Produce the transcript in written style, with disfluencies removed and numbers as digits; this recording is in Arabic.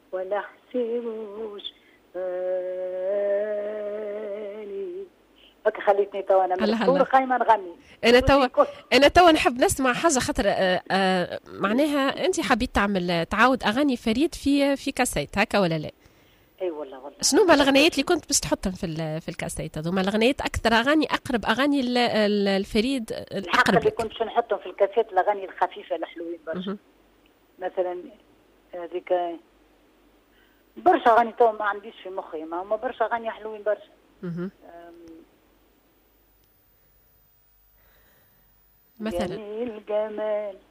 ولا حسيبوش غالي. هكا خليتني توا انا مشهور قايمه نغني. انا توا نحب نسمع حاجه خاطر معناها انت حبيت تعاود اغاني فريد في كاسيت هكا ولا لا؟ اي والله شنو هما الاغنيات اللي كنت باش تحطهم في الكاسيت؟ هذوما الاغنيات اكثر اغاني اقرب اغاني الفريد الحق اللي كنت نحطهم في الكاسيت الاغاني الخفيفه الحلوين برشا. مثلا هذيك برشا اغاني تو ما عنديش في مخي، ما هما برشا اغاني حلوين برشا. مثلا جميل جمال